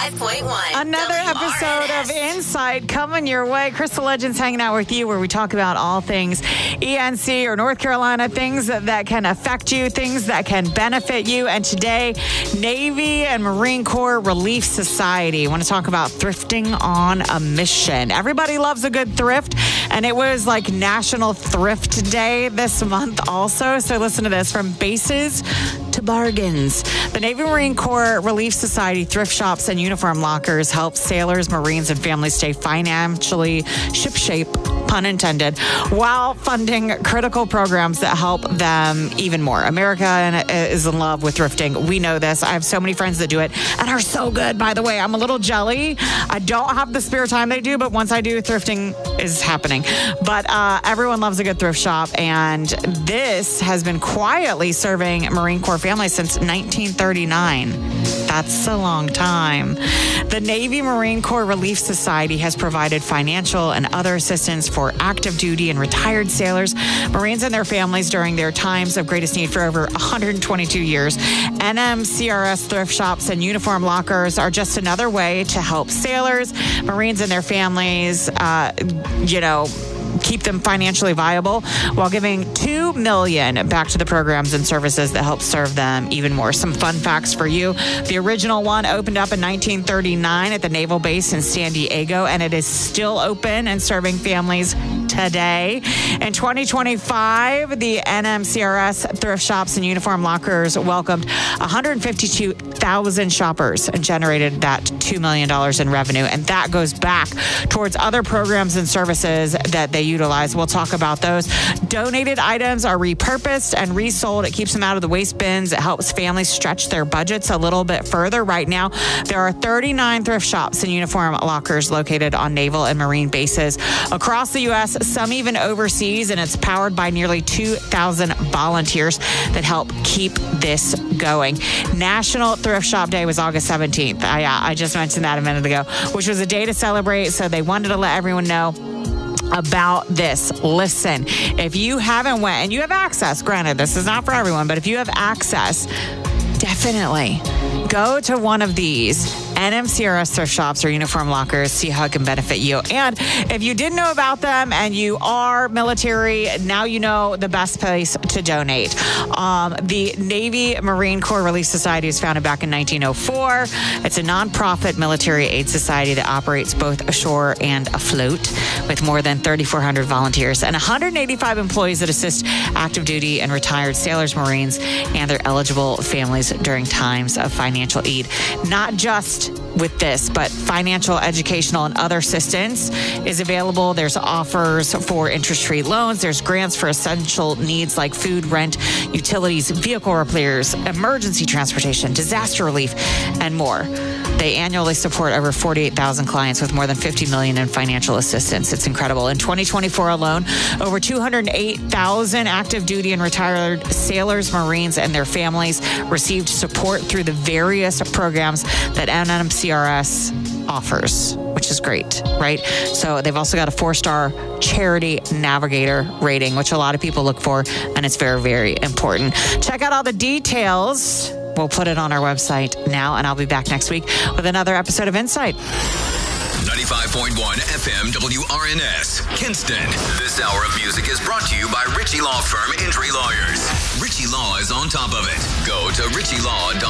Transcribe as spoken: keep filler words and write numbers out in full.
ninety-five point one. Another W R N S. episode of Insight coming your way. Crystal Legends hanging out with you, where we talk about all things E N C or North Carolina, things that, that can affect you, things that can benefit you. And today, Navy and Marine Corps Relief Society. I want to talk about thrifting on a mission. Everybody loves a good thrift, and it was like National Thrift Day this month also. So listen to this, from bases to bargains. The Navy Marine Corps Relief Society thrift shops and uniform lockers help sailors, Marines, and families stay financially shipshape, pun intended, while funding critical programs that help them even more. America is in love with thrifting. We know this. I have so many friends that do it and are so good, by the way. I'm a little jelly. I don't have the spare time they do, but once I do, thrifting is happening. But uh, everyone loves a good thrift shop, and this has been quietly serving Marine Corps families since nineteen thirty-nine. That's a long time. The Navy Marine Corps Relief Society has provided financial and other assistance for active duty and retired sailors, Marines, and their families during their times of greatest need for over one hundred twenty-two years. N M C R S thrift shops and uniform lockers are just another way to help sailors, Marines, and their families, uh, you know, keep them financially viable while giving two million dollars back to the programs and services that help serve them even more. Some fun facts for you. The original one opened up in nineteen thirty-nine at the Naval Base in San Diego, and it is still open and serving families today. In twenty twenty-five, the N M C R S thrift shops and uniform lockers welcomed one hundred fifty-two thousand shoppers and generated that two million dollars in revenue. And that goes back towards other programs and services that they utilize. We'll talk about those. Donated items are repurposed and resold. It keeps them out of the waste bins. It helps families stretch their budgets a little bit further. Right now, there are thirty-nine thrift shops and uniform lockers located on naval and marine bases across the U S, some even overseas, and it's powered by nearly two thousand volunteers that help keep this going. National Thrift Shop Day was August seventeenth. I, uh, I just mentioned that a minute ago, which was a day to celebrate, so they wanted to let everyone know about this. Listen, if you haven't went, and you have access, granted, this is not for everyone, but if you have access, definitely go to one of these N M C R S thrift shops or uniform lockers, see how it can benefit you. And if you didn't know about them and you are military, now you know the best place to donate. Um, the Navy Marine Corps Relief Society was founded back in nineteen oh four. It's a nonprofit military aid society that operates both ashore and afloat, with more than thirty-four hundred volunteers and one hundred eighty-five employees that assist active duty and retired sailors, Marines, and their eligible families during times of financial aid. Not just with this, but financial, educational, and other assistance is available. There's offers for interest-free loans. There's grants for essential needs like food, rent, utilities, vehicle repairs, emergency transportation, disaster relief, and more. They annually support over forty-eight thousand clients with more than fifty million dollars in financial assistance. It's incredible. In twenty twenty-four alone, over two hundred eight thousand active duty and retired sailors, Marines, and their families received support through the various programs that N M C R S offers, which is great, right? So they've also got a four-star Charity Navigator rating, which a lot of people look for, and it's very, very important. Check out all the details. We'll put it on our website now, and I'll be back next week with another episode of Insight. ninety-five point one F M W R N S, Kinston. This hour of music is brought to you by Ritchie Law Firm Injury Lawyers. Ritchie Law is on top of it. Go to ritchie law dot com.